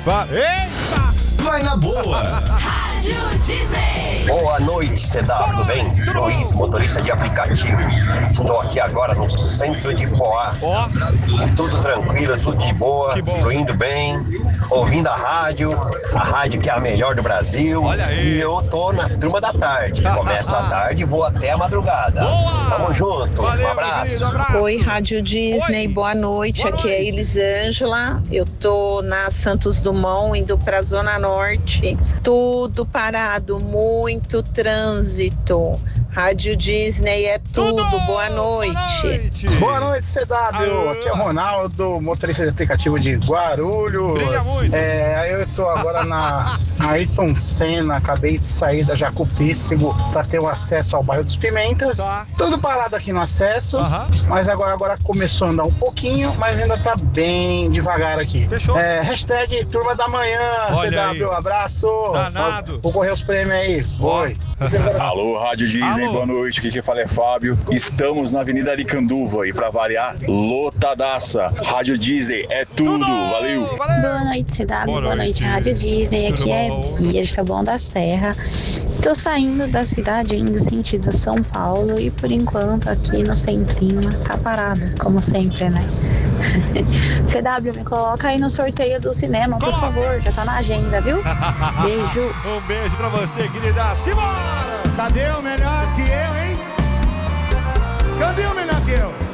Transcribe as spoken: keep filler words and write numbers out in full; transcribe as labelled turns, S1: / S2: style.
S1: Fa... Eita!
S2: Vai na boa.
S3: Rádio Disney.
S4: Boa noite, C W, tudo bem? Luiz, motorista de aplicativo. Estou aqui agora no centro de Poá.
S1: Ó.
S4: Tudo tranquilo, tudo de boa,
S1: Que bom.
S4: fluindo bem, ouvindo a rádio, a rádio que é a melhor do Brasil.
S1: Olha aí.
S4: E eu tô na turma da tarde. Começo a tarde e vou até a madrugada.
S1: Boa.
S4: Tamo junto,
S1: Valeu,
S4: um abraço.
S1: querido, abraço.
S5: Oi, Rádio Disney,
S1: Oi.
S5: boa noite.
S1: Boa
S5: Aqui é
S1: noite.
S5: Elisângela. Eu tô na Santos Dumont, indo pra Zona Norte. Tudo parado, muito trânsito. Rádio Disney é tudo. Boa noite.
S1: Boa noite.
S6: Boa noite, C W.
S1: Alô.
S6: Aqui é o Ronaldo, motorista de aplicativo de Guarulhos.
S1: Brilha muito.
S6: É, eu tô agora na Ayrton Senna, acabei de sair da Jacupíssimo para ter o acesso ao bairro dos Pimentas.
S1: Tá.
S6: Tudo parado aqui no acesso,
S1: Aham.
S6: mas agora, agora começou a andar um pouquinho, mas ainda tá bem devagar aqui.
S1: Fechou.
S6: É, hashtag Turma da Manhã,
S1: Olha
S6: C W,
S1: aí.
S6: abraço.
S1: Danado.
S6: Vou correr os prêmios aí. Oi.
S7: Alô, Rádio Disney,
S1: Alô.
S7: boa noite, aqui quem fala é Fábio. Estamos na Avenida Aricanduva e pra variar, lotadaça. Rádio Disney é tudo, valeu!
S1: Valeu.
S8: Boa noite, C W.
S1: Boa
S8: Boa
S1: noite.
S8: noite, Rádio Disney.
S1: Tudo
S8: Aqui é
S1: bom?
S8: Bia de Taboão da Serra. Estou saindo da cidade indo sentido São Paulo e por enquanto aqui no centrinho tá parado, como sempre, né? C W, me coloca aí no sorteio do cinema, por
S1: Coloca.
S8: favor. Já tá na agenda, viu? Beijo.
S1: Um beijo pra você, querida. Simbora!
S9: Cadê o melhor que eu, hein? Cadê o melhor que eu?